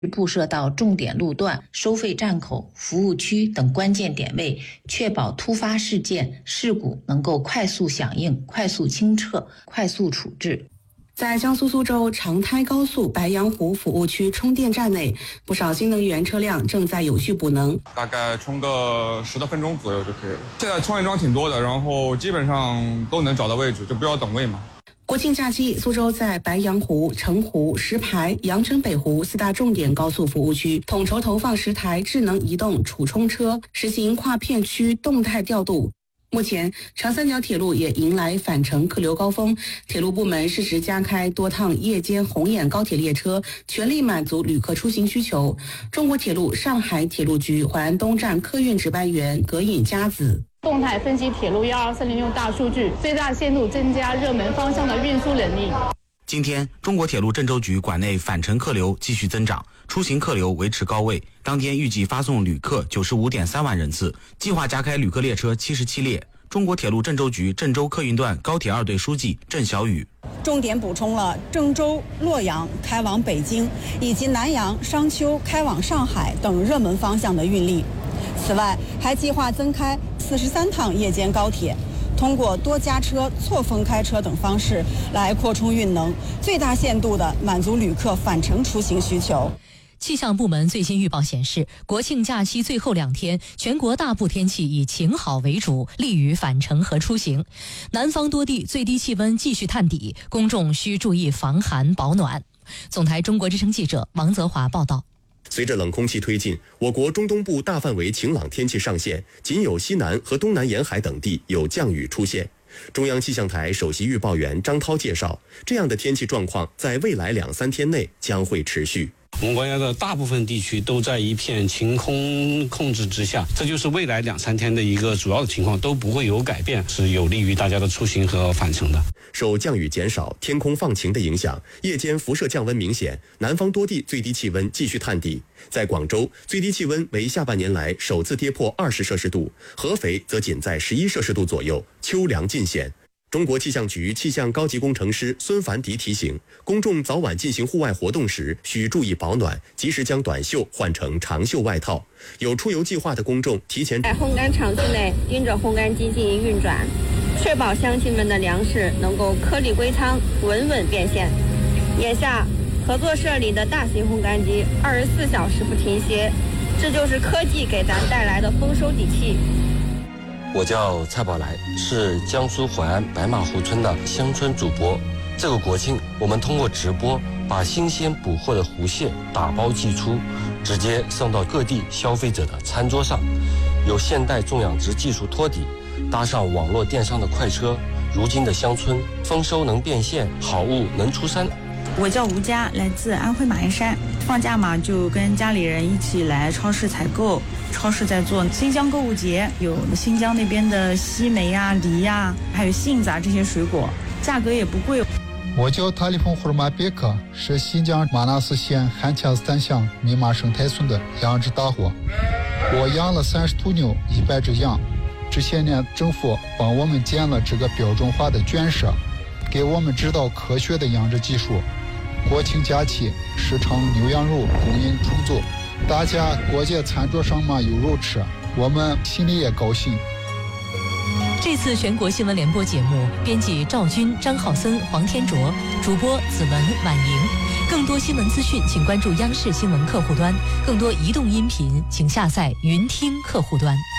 布设到重点路段、收费站口、服务区等关键点位，确保突发事件、事故能够快速响应、快速清撤、快速处置。 在江苏苏州长滩高速白洋湖服务区充电站内，不少新能源车辆正在有序补能， 大概充个10多分钟左右就可以了。现在充电桩挺多的，然后基本上都能找到位置，就不要等位嘛。 国庆假期，苏州在白洋湖、澄湖、石牌、阳澄北湖4大重点高速服务区统筹投放10台智能移动储充车，实行跨片区动态调度。目前，长三角铁路也迎来返程客流高峰，铁路部门适时加开多趟夜间红眼高铁列车，全力满足旅客出行需求。中国铁路上海铁路局淮安东站客运值班员葛颖佳子。 动态分析铁路123利用大数据，最大限度增加热门方向的运输能力。 今天，中国铁路郑州局管内返程客流继续增长，出行客流维持高位。当天预计发送旅客95.3万人次，计划加开旅客列车77列。中国铁路郑州局郑州客运段高铁2队书记郑小雨重点补充了郑州、洛阳开往北京以及南阳、商丘开往上海等热门方向的运力。此外，还计划增开43趟夜间高铁，通过多加车、错峰开车等方式来扩充运能，最大限度地满足旅客返程出行需求。 气象部门最新预报显示，国庆假期最后2天，全国大部天气以晴好为主，利于返程和出行。南方多地最低气温继续探底，公众需注意防寒保暖。总台中国之声记者王泽华报道。 随着冷空气推进，我国中东部大范围晴朗天气上线，仅有西南和东南沿海等地有降雨出现。中央气象台首席预报员张涛介绍，这样的天气状况在未来2-3天内将会持续。 我们国家的大部分地区都在一片晴空控制之下，这就是未来2-3天的一个主要的情况，都不会有改变，是有利于大家的出行和返程的。 受降雨减少、天空放晴的影响，夜间辐射降温明显，南方多地最低气温继续探底。在广州，最低气温为下半年来首次跌破20摄氏度，合肥则仅在11摄氏度左右，秋凉尽显。中国气象局气象高级工程师孙凡迪提醒，公众早晚进行户外活动时需注意保暖，及时将短袖换成长袖外套。有出游计划的公众提前在烘干场地内盯着烘干机进行运转，确保乡亲们的粮食能够颗粒归仓，稳稳变现。眼下，合作社里的大型烘干机24小时不停歇，这就是科技给咱带来的丰收底气。 我叫蔡宝来，是江苏淮安白马湖村的乡村主播。这个国庆，我们通过直播把新鲜捕获的湖蟹打包寄出，直接送到各地消费者的餐桌上。有现代种养殖技术托底，搭上网络电商的快车，如今的乡村丰收能变现，好物能出山。 我叫吴佳，来自安徽马鞍山。放假嘛，就跟家里人一起来超市采购。超市在做新疆购物节，有新疆那边的西梅呀、梨呀，还有杏子啊这些水果，价格也不贵。 我叫塔里蓬胡尔马别克，是新疆玛纳斯县罕恰斯坦乡密码生态村的养殖大户。我养了30头牛，100只羊。这些年政府帮我们建了这个标准化的圈舍，给我们指导科学的养殖技术。国庆假期市场牛羊肉供应充足，大家过节餐桌上嘛有肉吃，我们心里也高兴。 这次全国新闻联播节目，编辑赵军、张浩森、黄天卓，主播子文、婉莹。更多新闻资讯，请关注央视新闻客户端；更多移动音频，请下载云听客户端。